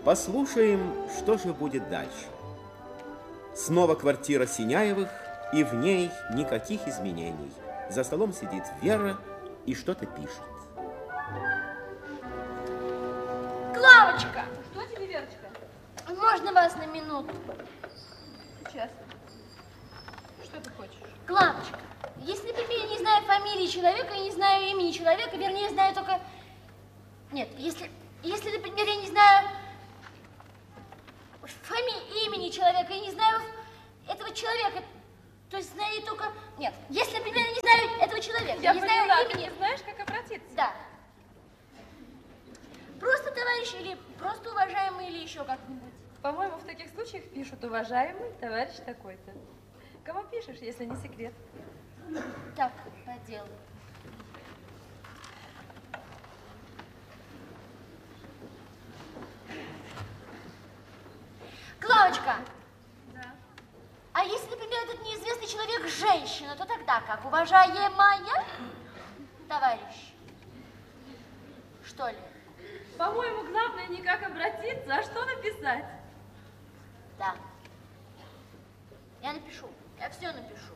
Послушаем, что же будет дальше. Снова квартира Синяевых, и в ней никаких изменений. За столом сидит Вера и что-то пишет. Клавочка! Что тебе, Верочка? Можно вас на минуту? Сейчас. Что ты хочешь? Клавочка, если, например, я не знаю фамилии человека, я не знаю имени человека, вернее, знаю только... Нет, если, например, я не знаю имени человека, я не знаю этого человека, то есть знаю только... Нет, если, например, я не знаю этого человека, Я не поняла, знаю ты имени... не знаешь, как обратиться? Да. Просто товарищ или просто уважаемый или еще как-нибудь. По-моему, в таких случаях пишут уважаемый товарищ такой-то. Кому пишешь, если не секрет? Так, по делу. Клавочка! Да. А если, например, этот неизвестный человек женщина, то тогда как? Уважаемая товарищ? Что ли? По-моему, главное не как обратиться, а что написать. Да. Я напишу. Я все напишу.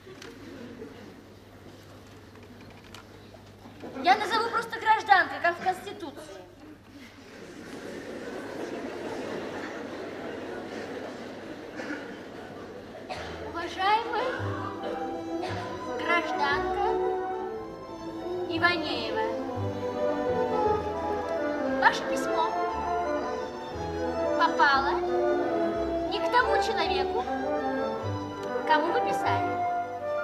Я назову просто гражданкой, как в Конституции. Уважаемая гражданка Иванеева, ваше письмо попало не к тому человеку, кому вы писали.